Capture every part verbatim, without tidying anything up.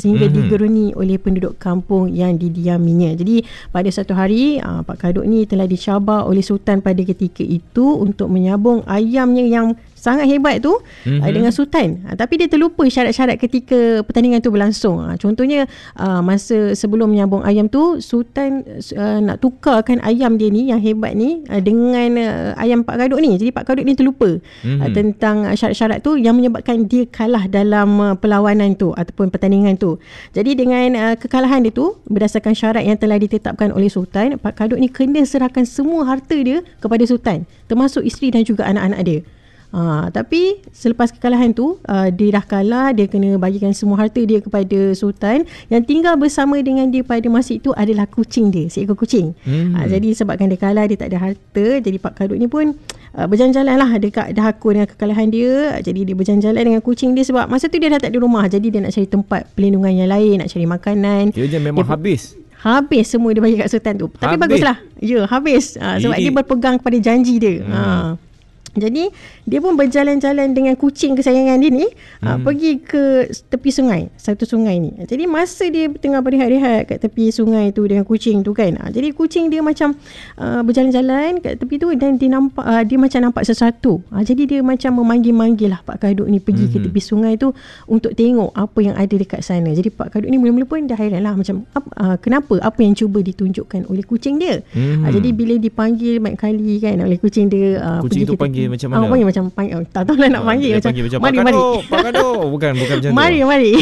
sehingga mm-hmm. digeruni oleh penduduk kampung yang didiaminya. Jadi pada satu hari uh, Pak Kaduk ni telah dicabar oleh Sultan pada ketika itu untuk menyabung ayamnya yang sangat hebat tu mm-hmm. uh, dengan Sultan. Uh, tapi dia terlupa syarat-syarat ketika pertandingan tu berlangsung. Uh, contohnya uh, masa sebelum menyambung ayam tu, Sultan uh, nak tukarkan ayam dia ni yang hebat ni uh, dengan uh, ayam Pak Kaduk ni. Jadi Pak Kaduk ni terlupa mm-hmm. uh, tentang syarat-syarat tu yang menyebabkan dia kalah dalam uh, perlawanan tu ataupun pertandingan tu. Jadi dengan uh, kekalahan dia tu berdasarkan syarat yang telah ditetapkan oleh Sultan, Pak Kaduk ni kena serahkan semua harta dia kepada Sultan, termasuk isteri dan juga anak-anak dia. Ha, tapi selepas kekalahan tu uh, dia dah kalah, dia kena bagikan semua harta dia kepada Sultan. Yang tinggal bersama dengan dia pada masa itu adalah kucing dia, seekor kucing. hmm. ha, Jadi sebabkan dia kalah, dia tak ada harta. Jadi Pak Kaduk ni pun uh, berjalan-jalan lah dekat dahako dengan kekalahan dia. Jadi dia berjalan-jalan dengan kucing dia sebab masa tu dia dah tak ada rumah. Jadi dia nak cari tempat perlindungan yang lain, nak cari makanan. Dia je memang dia, habis Habis semua dia bagi kat Sultan tu. Tapi habis. baguslah. Ya, habis. Ha, sebab Jadi, dia berpegang kepada janji dia. hmm. ha. Jadi dia pun berjalan-jalan dengan kucing kesayangan dia ni, hmm. uh, pergi ke tepi sungai, satu sungai ni. Jadi masa dia tengah berehat-rehat kat tepi sungai tu dengan kucing tu kan, uh, jadi kucing dia macam uh, berjalan-jalan kat tepi tu dan dia nampak uh, dia macam nampak sesuatu. Uh, jadi dia macam memanggil-manggil lah Pak Kaduk ni pergi hmm. ke tepi sungai tu untuk tengok apa yang ada dekat sana. Jadi Pak Kaduk ni mula-mula pun dah hairan lah macam uh, kenapa, apa yang cuba ditunjukkan oleh kucing dia. hmm. uh, Jadi bila dipanggil banyak kali kan oleh kucing dia, uh, kucing tu panggil macam mana? Oh, panggil macam panggil, oh, tak tahu lah nak panggil, macam, panggil macam mari Pak mari Kaduk, Pak Kaduk. Bukan bukan macam mari, tu. Mari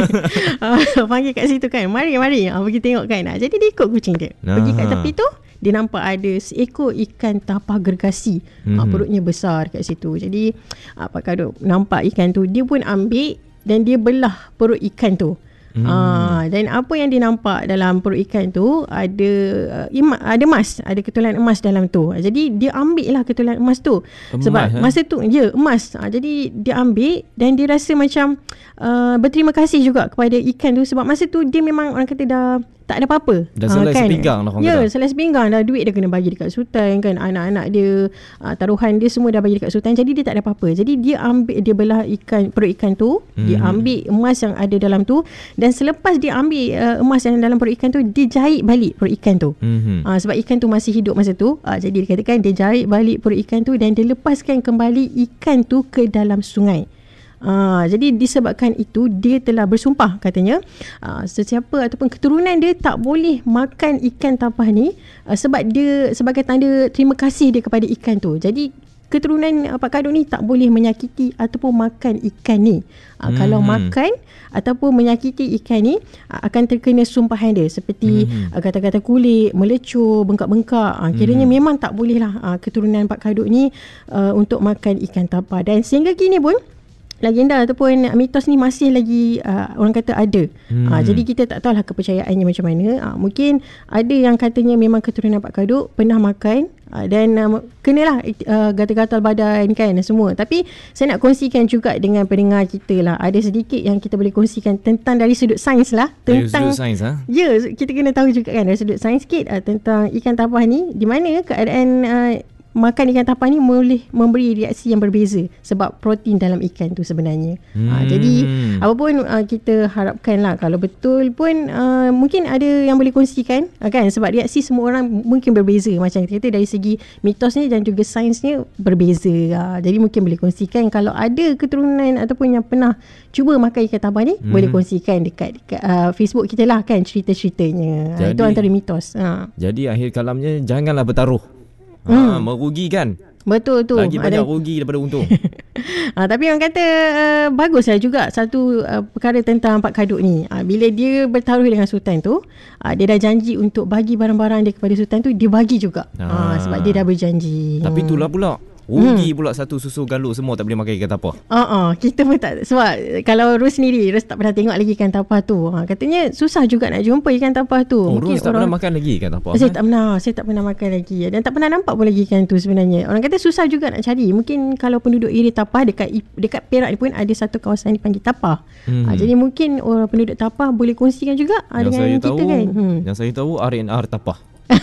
mari. Panggil kat situ kan. Mari mari. Ha, pergi tengok kan. Ha, jadi dia ikut kucing dia. Aha. Pergi kat tepi tu, dia nampak ada seekor ikan tapah gergasi. Mm-hmm. Ha, perutnya besar kat situ. Jadi ha, Pak Kaduk nampak ikan tu, dia pun ambil dan dia belah perut ikan tu. Hmm. Ah, dan apa yang dia nampak dalam perut ikan tu ada uh, ima, ada emas, ada ketulan emas dalam tu. Jadi dia ambil lah ketulan emas tu. Emas, sebab eh? masa tu ya emas. Ah, jadi dia ambil dan dia rasa macam uh, berterima kasih juga kepada ikan tu sebab masa tu dia memang orang kata dah tak ada apa-apa. Dah selai ha, kan? sepinggang lah orang ya, kata. Ya, selai sepinggang dah. Duit dia kena bagi dekat Sultan kan. Anak-anak dia, uh, taruhan dia semua dah bagi dekat Sultan. Jadi dia tak ada apa-apa. Jadi dia ambil, dia belah ikan, perut ikan tu. Hmm. Dia ambil emas yang ada dalam tu. Dan selepas dia ambil uh, emas yang dalam perut ikan tu, dia jahit balik perut ikan tu. Hmm. Uh, sebab ikan tu masih hidup masa tu. Uh, jadi dikatakan dia jahit balik perut ikan tu dan dia lepaskan kembali ikan tu ke dalam sungai. Uh, jadi disebabkan itu dia telah bersumpah katanya uh, sesiapa ataupun keturunan dia tak boleh makan ikan tapah ni uh, sebab dia sebagai tanda terima kasih dia kepada ikan tu. Jadi keturunan uh, Pak Kaduk ni tak boleh menyakiti ataupun makan ikan ni. Uh, hmm. Kalau makan ataupun menyakiti ikan ni uh, akan terkena sumpahan dia seperti hmm. uh, kata-kata kulit, melecur, bengkak-bengkak. Uh, kiranya hmm. memang tak boleh lah uh, keturunan Pak Kaduk ni uh, untuk makan ikan tapah. Dan sehingga kini pun legenda ataupun mitos ni masih lagi uh, orang kata ada. Hmm. Uh, jadi kita tak tahulah kepercayaannya macam mana. Uh, mungkin ada yang katanya memang keturunan Pak Kaduk pernah makan uh, dan uh, kenalah uh, gatal-gatal badan kan semua. Tapi saya nak kongsikan juga dengan pendengar kita lah. Ada sedikit yang kita boleh kongsikan tentang dari sudut sains lah. Tentang dari sudut sains ha? Ya, kita kena tahu juga kan dari sudut sains sikit uh, tentang ikan tapah ni. Di mana keadaan uh, makan ikan tapah ni boleh memberi reaksi yang berbeza sebab protein dalam ikan tu sebenarnya. Hmm. Ha, jadi apa pun uh, kita harapkan lah kalau betul pun uh, mungkin ada yang boleh kongsikan uh, kan sebab reaksi semua orang mungkin berbeza macam kita kata dari segi mitosnya dan juga sainsnya berbeza. Uh, jadi mungkin boleh kongsikan kalau ada keturunan ataupun yang pernah cuba makan ikan tapah ni hmm. boleh kongsikan dekat, dekat uh, Facebook kita lah kan cerita-ceritanya. Jadi, uh, itu antara mitos. Uh. Jadi akhir kalamnya janganlah bertaruh. Hmm. Ha, merugikan. Betul tu. Lagi banyak ada rugi daripada untung. ha, tapi orang kata uh, baguslah juga satu uh, perkara tentang Pak Kaduk ni. Uh, bila dia bertaruh dengan Sultan tu, uh, dia dah janji untuk bagi barang-barang dia kepada Sultan tu, dia bagi juga. Ha. Uh, sebab dia dah berjanji. Tapi itulah pula. Rugi hmm. pula satu susu galuh semua tak boleh makan ikan tapah. Uh, uh, kita pun tak. Sebab kalau Ros sendiri, Ros tak pernah tengok lagi ikan tapah tu. Ha, katanya susah juga nak jumpa ikan tapah tu. Oh, Ros tak orang, pernah makan lagi ikan tapah? Saya kan? tak pernah. Saya tak pernah makan lagi. Dan tak pernah nampak pun lagi ikan tu sebenarnya. Orang kata susah juga nak cari. Mungkin kalau penduduk area Tapah, dekat dekat Perak ni pun ada satu kawasan dipanggil Tapah. Hmm. Ha, jadi mungkin orang penduduk Tapah boleh kongsikan juga yang dengan saya kita tahu, kan. Hmm. Yang saya tahu R and R Tapah.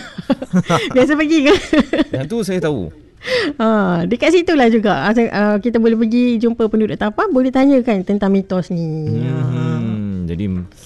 Biasa pergi ke? Yang tu saya tahu. Ha, dekat situlah juga uh, kita boleh pergi jumpa penduduk Tapah, boleh tanyakan tentang mitos ni. Hmm, ha. Jadi